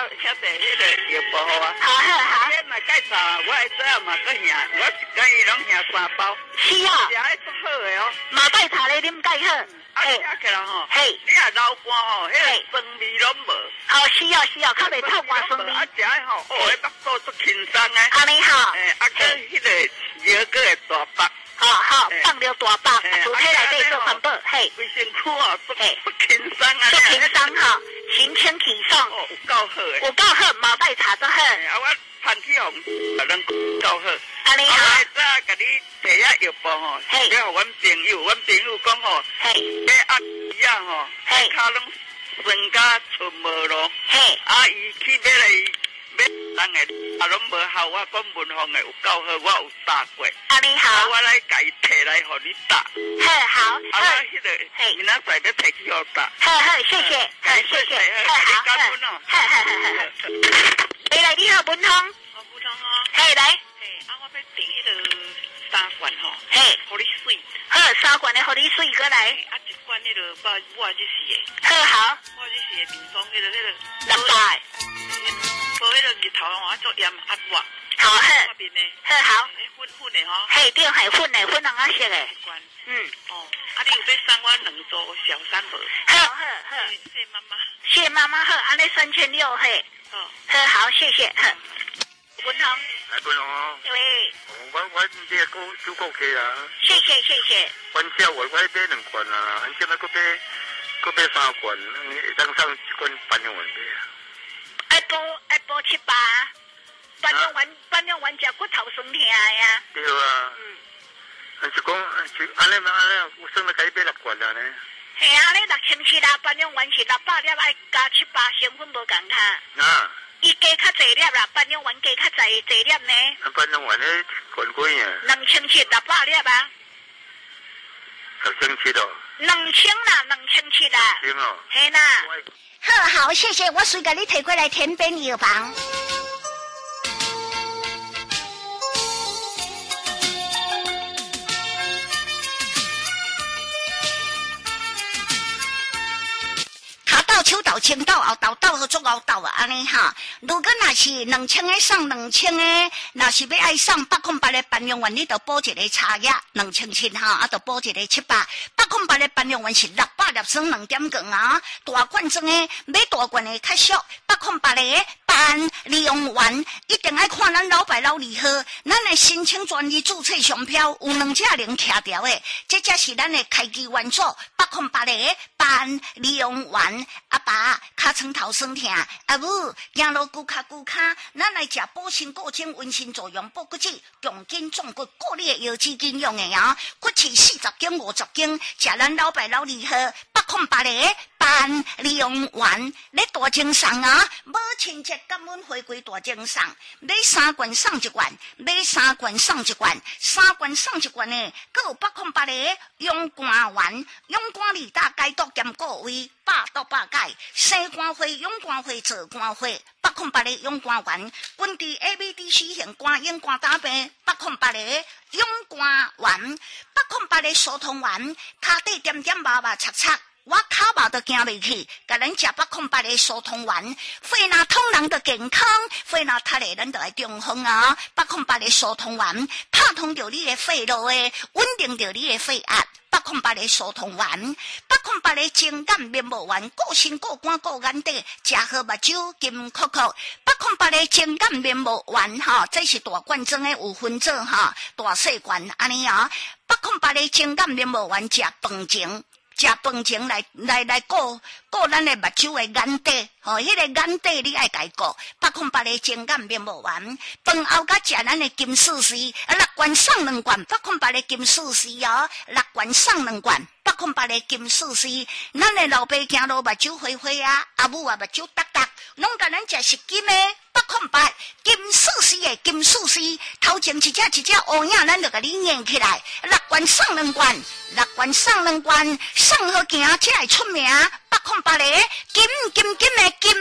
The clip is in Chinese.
晓得迄个药包啊。 好。 你嘛介绍，我会知影嘛，搁兄，我一工伊拢兄3包。 是啊。 食迄足好诶哦。 马黛茶咧啉介好。 食起来吼，你若流汗吼，迄个酸味拢无。 哦，是啊，较袂臭汗酸味。 食迄吼，迄腹肚足轻松诶。 安尼好。 搁迄个药搁会大包。 好，放了大包，主体内底做环保，嘿。 规身躯哦，足轻松啊。 足轻松哈，神清气爽。 有够好诶。 有够好，马黛茶足好。 我喷起红，拢够好。 安尼好。 我早甲你摕遐药包吼，了互阮朋友，阮朋友讲吼，迄阿姨啊吼，骹拢酸甲出毛咯。啊，伊去买来买人诶，啊拢无效。我讲文芳诶有够好，我有打过。 安尼好。 我来甲伊摕来互你打。 好。 啊，我迄个明仔载要摕去互打。 好，谢谢。 好，感恩哦。 回来你好，文芳。 文芳哦。 来。 我要订迄个3罐吼，互你水。 好，3罐的互你水，过来。 一罐迄个我这是的。 好。 我这是的面霜，迄个 600。 无迄个日头吼，做盐热。 好。 面的。 好。 粉的吼。 对，粉的，粉红啊色的。 你有要送我2组小3盒。 好。 谢妈妈。 谢妈妈好，安尼3600嘿。好，谢谢。文芳。 文芳哦。 喂。 我这个煮过客啊。 谢谢。 反正我买2罐啊，现在搁买3罐，会当上1罐半两丸买啊。 爱补7、8，半两丸食骨头酸痛呀。 对啊。就讲安尼，我算了甲你买6罐啊呢。 系啊，你6700啦，半两丸是600粒，爱加7、8，成分无共卡。伊加较济粒啦，半两丸加较济粒呢。 半两丸咧罐几啊 2700，600粒啊。 1000哦。 2000啦，2007啦。 2000哦。 嘿啦。好，谢谢，我随甲你摕过来天边药房。手豆、青豆、后豆、豆和中后豆啊，安尼哈。如果若是2000个送2000个，若是要爱送808的半两丸，你就补一个茶叶2700哈，啊，就补一个700。808的半两丸是600粒装2点羹啊，大罐装的买大罐的较俗，808的半两丸一定爱看咱老白老二好，咱的申请专利注册商标有2只0卡条的，这才是咱的开机原作808的半两丸。阿爸尻川头酸痛，阿母行路骨卡，咱来食补肾固精、温肾作用、补骨质、强筋壮骨、固力的腰肌筋用的啊！骨刺40斤、50斤，食咱老白老二好808的半两丸，你大精送啊！无亲戚感恩回归大精送，买3罐送1罐，买3罐送1罐，3罐送1罐呢，搁有808的勇肝丸，勇肝2大解毒兼固胃。100到100解，生肝花、勇肝花、做肝花，808的勇肝丸，本地 ABDC 型肝炎肝胆病，808的勇肝丸，808的疏通丸，脚底点点麻麻擦擦。我脚麻都行袂去，甲咱食808的疏通丸，肺若通人就健康，肺若塌咧咱就爱中风啊！808的疏通丸，拍通着你的肺路诶，稳定着你的肺压。808的疏通丸，808的情感面膜丸，固身固肝固眼底，食好目睭金酷酷。808的情感面膜丸哈，这是大罐装的有分做哈，大细罐安尼啊。808的情感面膜丸，食饭前来顾咱的目睭的眼底，迄个眼底你爱家顾。808的情感面膜丸，饭后甲食咱的金丝丝，6罐送2罐，808的金丝丝哦，6罐送2罐，808的金丝丝，咱的老爸行路目睭花花啊，阿母啊目睭耷耷，拢甲咱食实金的。808金丝丝的金丝丝，头前一只乌影，咱就甲你念起来，6罐送2罐，6罐送2罐，送好行才会出名。808的金的金。